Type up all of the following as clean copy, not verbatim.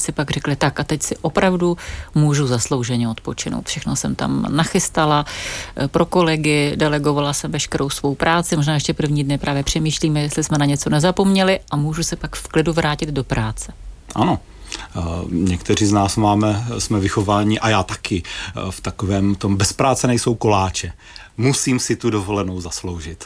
si pak řekli, tak a teď si opravdu můžu zaslouženě odpočinout. Všechno jsem tam nachystala pro kolegy, delegovala jsem veškerou svou práci, možná ještě první dny právě přemýšlíme, jestli jsme na něco nezapomněli a můžu se pak v klidu vrátit do práce. Ano. Někteří z nás jsme vychováni, a já taky, v takovém tom bez práce nejsou koláče. Musím si tu dovolenou zasloužit.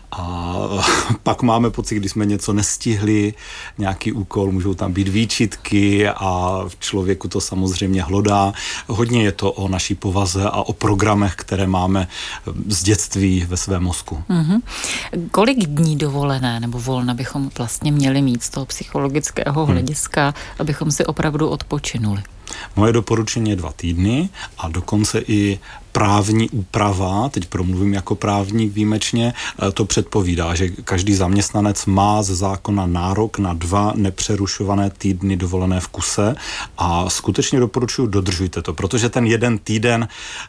A pak máme pocit, když jsme něco nestihli, nějaký úkol, můžou tam být výčitky a v člověku to samozřejmě hlodá. Hodně je to o naší povaze a o programech, které máme z dětství ve svém mozku. Mm-hmm. Kolik dní dovolené nebo volna bychom vlastně měli mít z toho psychologického hlediska, abychom si opravdu odpočinuli? Moje doporučení je 2 týdny a dokonce i právní úprava, teď promluvím jako právník výjimečně, to předpovídá, že každý zaměstnanec má ze zákona nárok na 2 nepřerušované týdny dovolené v kuse a skutečně doporučuji, dodržujte to, protože ten 1 týden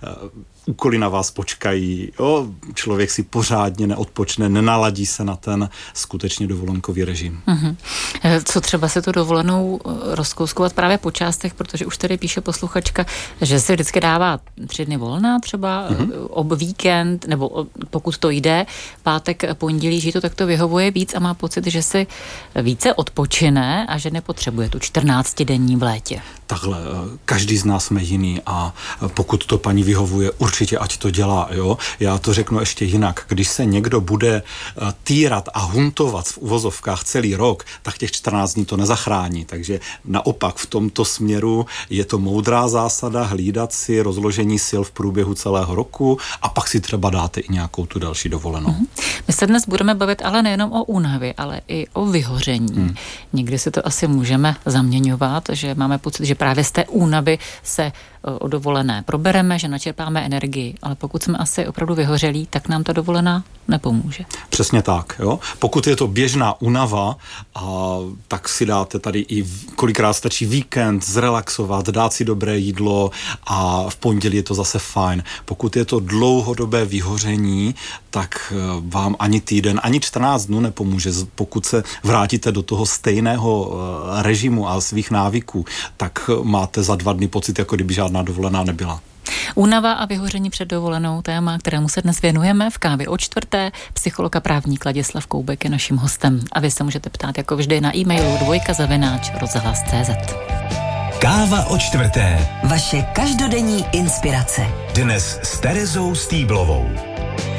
úkoly na vás počkají, člověk si pořádně neodpočne, nenaladí se na ten skutečně dovolenkový režim. Mm-hmm. Co třeba se tu dovolenou rozkouskovat právě po částech, protože už tady píše posluchačka, že se vždycky dává 3 dny volna, třeba ob víkend, nebo pokud to jde, pátek, pondělí, že to takto vyhovuje víc a má pocit, že si více odpočine a že nepotřebuje tu 14denní v létě. Takhle, každý z nás jsme jiný a pokud to paní vyhovuje, určitě ať to dělá, jo. Já to řeknu ještě jinak. Když se někdo bude týrat a huntovat v uvozovkách celý rok, tak těch 14 dní to nezachrání. Takže naopak v tomto směru je to moudrá zásada hlídat si rozložení sil v průběhu celého roku a pak si třeba dáte i nějakou tu další dovolenou. My se dnes budeme bavit ale nejenom o únavě, ale i o vyhoření. Někdy si to asi můžeme zaměňovat, že máme pocit, že právě z té únavy se o dovolené probereme, že načerpáme energii, ale pokud jsme asi opravdu vyhořelí, tak nám ta dovolená nepomůže. Přesně tak, jo. Pokud je to běžná únava, tak si dáte tady i kolikrát stačí víkend, zrelaxovat, dát si dobré jídlo a v pondělí je to zase fajn. Pokud je to dlouhodobé vyhoření, tak vám ani týden, ani 14 dnů nepomůže. Pokud se vrátíte do toho stejného režimu a svých návyků, tak máte za 2 dny pocit, jako kdyby žádná dovolená nebyla. Únava a vyhoření před dovolenou, téma, kterému se dnes věnujeme v Kávě o 4. Psycholog a právník Ladislav Koubek je naším hostem. A vy se můžete ptát jako vždy na e-mailu dvojka@rozhlas.cz. Káva o 4. Vaše každodenní inspirace. Dnes s Terezou Stýblovou.